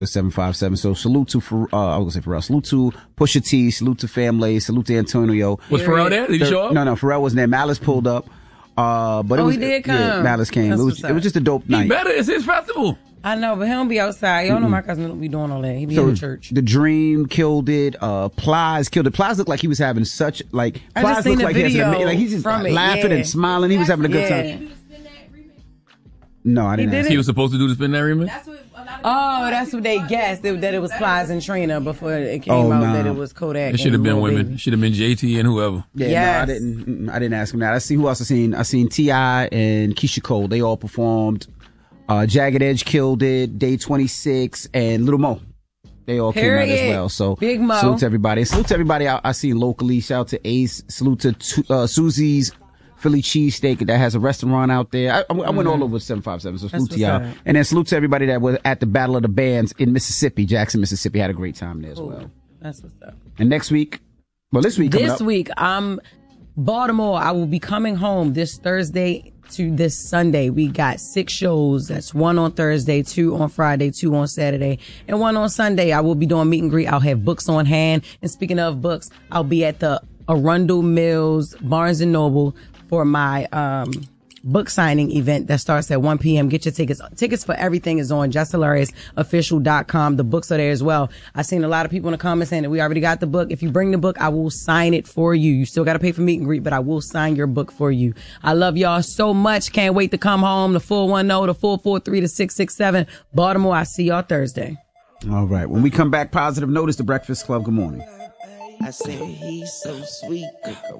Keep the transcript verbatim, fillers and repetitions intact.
The seven five seven. So salute to, uh, I was going to say Pharrell. Salute to Pusha T. Salute to Family. Salute to Antonio. Was Pharrell there? Did he show up? No, no. Pharrell wasn't there. Malice pulled up. Uh, but oh, it was, he did come. Yeah, Malice came. That's it was, it was just a dope night. He better. It's his festival. I know, but he don't be outside. Y'all know my cousin don't be doing all that. He be so in the church. The Dream killed it. Uh, Plies killed it. Plies looked like he was having such, like, I Plies just seen looked the like he has video an, like he's just from it, laughing yeah. and smiling. He was having a good Yeah. time. No, I didn't. He ask did He was supposed to do the Spin That Remix? That's what, oh, that's what they guessed, that, that it was Plies and Trina before it came Oh, out nah. that it was Kodak. It should have and been Lil women. Baby. It should have been J T and whoever. Yeah, Yes. no, I didn't. mm, I didn't ask him that. I see who else I seen. I seen T I and Keisha Cole. They all performed. Uh, Jagged Edge killed it. Day twenty-six and Little Mo. They all Period. came out as well. So Big Mo. salute to everybody. Salute to everybody I, I seen locally. Shout out to Ace. Salute to Tu- uh, Susie's Philly cheesesteak that has a restaurant out there. I, I, I went all over seven five seven. So That's salute to y'all. what's up. And then salute to everybody that was at the Battle of the Bands in Mississippi, Jackson, Mississippi. Had a great time there as Cool. well. That's what's up. And next week, well, this week coming This up, week, I'm Baltimore. I will be coming home this Thursday to this Sunday. We got six shows. That's one on Thursday, two on Friday, two on Saturday, and one on Sunday. I will be doing meet and greet. I'll have books on hand. And speaking of books, I'll be at the Arundel Mills Barnes and Noble for my um book signing event that starts at one p.m. Get your tickets. Tickets for everything is on just hilarious official dot com. The books are there as well. I've seen a lot of people in the comments saying that we already got the book. If you bring the book, I will sign it for you. You still got to pay for meet and greet, but I will sign your book for you. I love y'all so much. Can't wait to come home. The four one zero, the four four three, the six six seven. Baltimore, I see y'all Thursday. all right. When we come back, positive notice, The Breakfast Club. Good morning. I said he's so sweet.